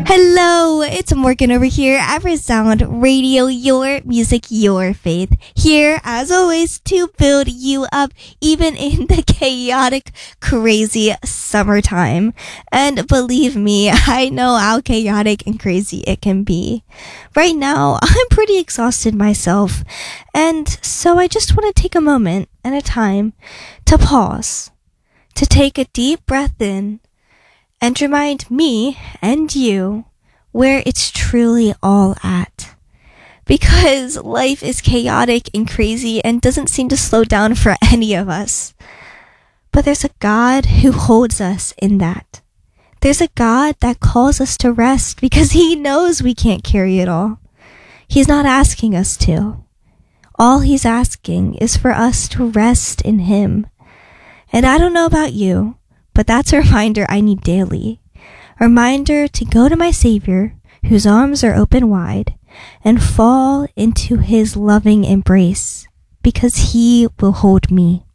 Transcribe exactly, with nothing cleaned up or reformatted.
Hello, it's Morgan over here at Resound Radio, your music, your faith. Here, as always, to build you up even in the chaotic, crazy summertime. And believe me, I know how chaotic and crazy it can be. Right now, I'm pretty exhausted myself. And so I just want to take a moment and a time to pause, to take a deep breath in, and remind me and you where it's truly all at. Because life is chaotic and crazy and doesn't seem to slow down for any of us. But there's a God who holds us in that. There's a God that calls us to rest because he knows we can't carry it all. He's not asking us to. All he's asking is for us to rest in him. And I don't know about you, but that's a reminder I need daily. A reminder to go to my Savior, whose arms are open wide, and fall into his loving embrace, because he will hold me.